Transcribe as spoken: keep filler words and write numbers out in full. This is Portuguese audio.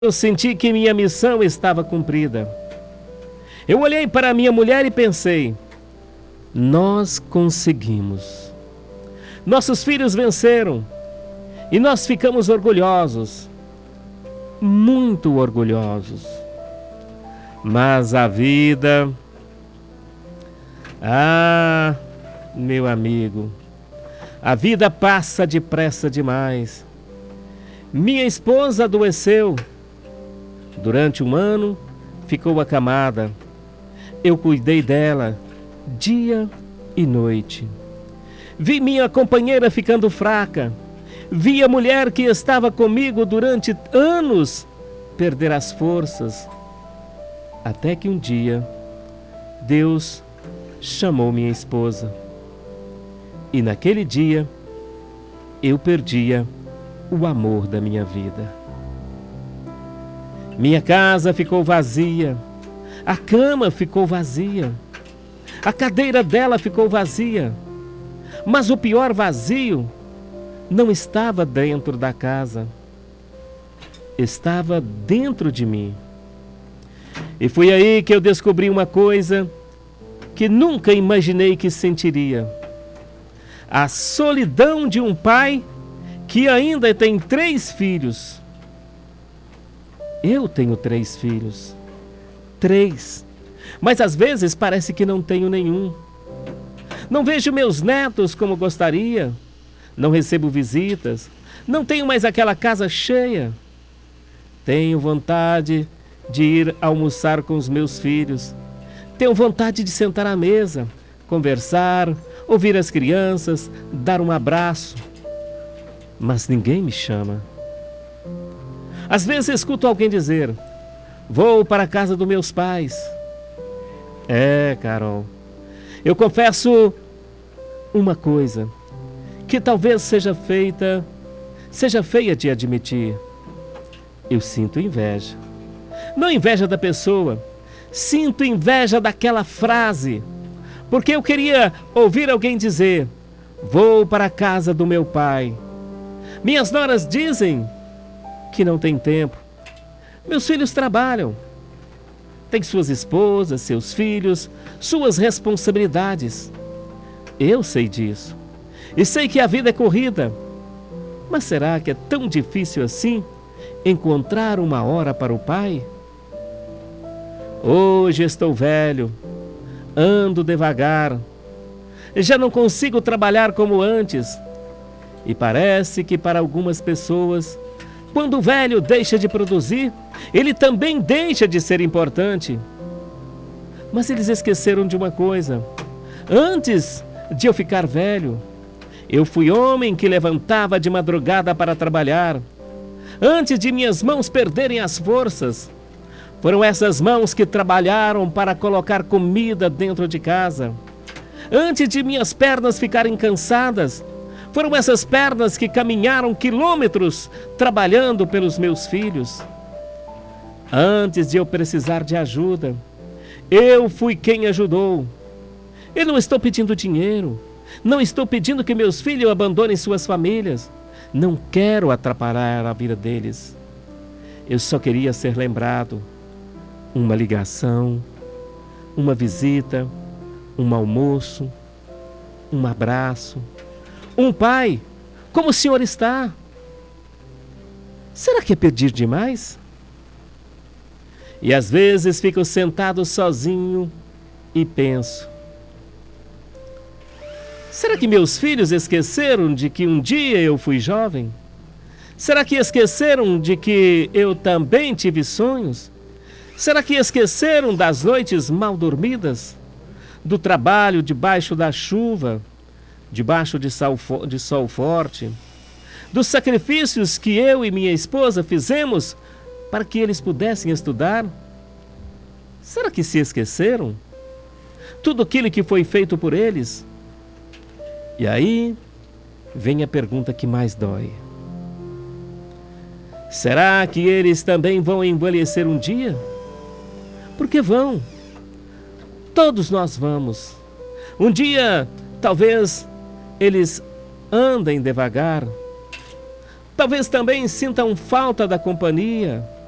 Eu senti que minha missão estava cumprida. Eu olhei para minha mulher e pensei: nós conseguimos. Nossos filhos venceram e nós ficamos orgulhosos, muito orgulhosos. Mas a vida, ah, meu amigo, a vida passa depressa demais. Minha esposa adoeceu. Durante um ano, ficou acamada. Eu cuidei dela dia e noite. Vi minha companheira ficando fraca. Vi a mulher que estava comigo durante anos perder as forças. Até que um dia, Deus chamou minha esposa. E naquele dia, eu perdia o amor da minha vida. Minha casa ficou vazia, a cama ficou vazia, a cadeira dela ficou vazia. Mas o pior vazio não estava dentro da casa, estava dentro de mim. E foi aí que eu descobri uma coisa que nunca imaginei que sentiria: a solidão de um pai que ainda tem três filhos. Eu tenho três filhos. Três. Mas às vezes parece que não tenho nenhum. Não vejo meus netos como gostaria. Não recebo visitas. Não tenho mais aquela casa cheia. Tenho vontade de ir almoçar com os meus filhos. Tenho vontade de sentar à mesa, conversar, ouvir as crianças, dar um abraço. Mas ninguém me chama. Às vezes escuto alguém dizer: vou para a casa dos meus pais. É, Carol, eu confesso uma coisa que talvez seja feita, seja feia de admitir. Eu sinto inveja. Não inveja da pessoa, sinto inveja daquela frase, porque eu queria ouvir alguém dizer: vou para a casa do meu pai. Minhas noras dizem que não tem tempo. Meus filhos trabalham. Têm suas esposas, seus filhos, suas responsabilidades. Eu sei disso. E sei que a vida é corrida. Mas será que é tão difícil assim encontrar uma hora para o pai? Hoje estou velho, ando devagar, já não consigo trabalhar como antes. E parece que para algumas pessoas, quando o velho deixa de produzir, ele também deixa de ser importante. Mas eles esqueceram de uma coisa: antes de eu ficar velho, eu fui homem que levantava de madrugada para trabalhar. Antes de minhas mãos perderem as forças, foram essas mãos que trabalharam para colocar comida dentro de casa. Antes de minhas pernas ficarem cansadas, foram essas pernas que caminharam quilômetros trabalhando pelos meus filhos. Antes de eu precisar de ajuda, eu fui quem ajudou. Eu não estou pedindo dinheiro, não estou pedindo que meus filhos abandonem suas famílias. Não quero atrapalhar a vida deles. Eu só queria ser lembrado. Uma ligação, uma visita, um almoço, um abraço. Um pai, como o senhor está? Será que é pedir demais? E às vezes fico sentado sozinho e penso: será que meus filhos esqueceram de que um dia eu fui jovem? Será que esqueceram de que eu também tive sonhos? Será que esqueceram das noites mal dormidas? Do trabalho debaixo da chuva? Debaixo de sol, de sol forte, dos sacrifícios que eu e minha esposa fizemos para que eles pudessem estudar? Será que se esqueceram? Tudo aquilo que foi feito por eles? E aí vem a pergunta que mais dói: será que eles também vão envelhecer um dia? Porque vão. Todos nós vamos. Um dia, talvez, eles andem devagar. Talvez também sintam falta da companhia.